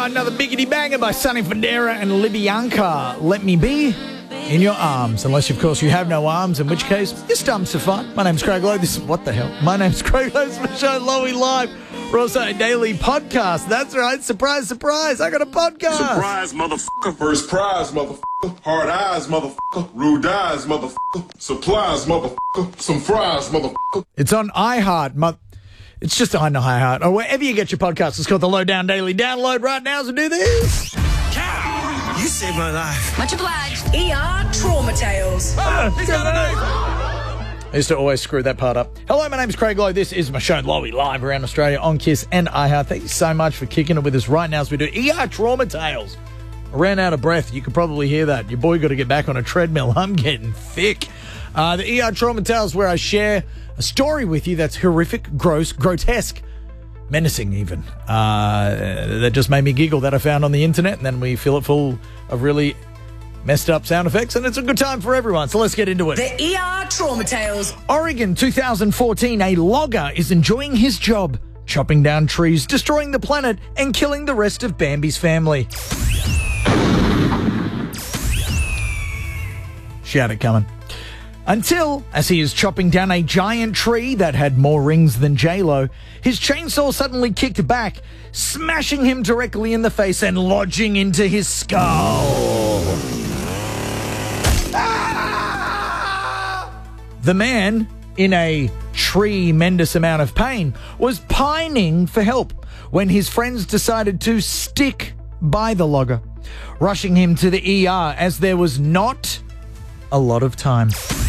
Another biggity banger by Sonny Fodera and Libyanka. Let me be in your arms. Unless, of course, you have no arms, in which case, your stumps are fine. My name's Craig Lowe. What the hell? My name's Craig Lowe. It's my show, Lowy Live. We're also a daily podcast. That's right. Surprise, surprise. I got a podcast. Surprise, motherfucker. First prize, motherfucker. Hard eyes, motherfucker. Rude eyes, motherfucker. Supplies, motherfucker. Some fries, motherfucker. It's on iHeart. It's just on iHeart. Or wherever you get your podcast. It's called the Lowdown Daily. Download right now, so do this. You saved my life. Much obliged. ER Trauma Tales. I used to always screw that part up. Hello, my name's Craig Lowe. This is my show, Lowy Live, around Australia on KISS and iHeart. Thank you so much for kicking it with us right now as we do ER Trauma Tales. I ran out of breath. You could probably hear that. Your boy got to get back on a treadmill. I'm getting thick. The ER Trauma Tales, where I share a story with you that's horrific, gross, grotesque, menacing even. That just made me giggle, that I found on the internet, and then we fill it full of really messed up sound effects, and it's a good time for everyone. So let's get into it. The ER Trauma Tales. Oregon, 2014, a logger is enjoying his job, chopping down trees, destroying the planet, and killing the rest of Bambi's family. She had it coming. Until, as he is chopping down a giant tree that had more rings than J-Lo, his chainsaw suddenly kicked back, smashing him directly in the face and lodging into his skull. The man, in a tremendous amount of pain, was pining for help when his friends decided to stick by the logger, rushing him to the ER as there was not a lot of time.